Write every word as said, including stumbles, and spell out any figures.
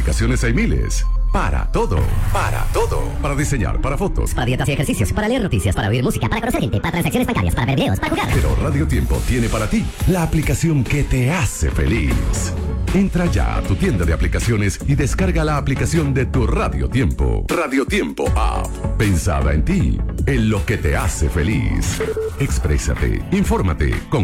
Aplicaciones hay miles. Para todo. Para todo. Para diseñar, para fotos. Para dietas y ejercicios, para leer noticias, para oír música, para conocer gente, para transacciones bancarias, para ver videos, para jugar. Pero Radio Tiempo tiene para ti la aplicación que te hace feliz. Entra ya a tu tienda de aplicaciones y descarga la aplicación de tu Radio Tiempo. Radio Tiempo App. Pensada en ti, en lo que te hace feliz. Exprésate, infórmate con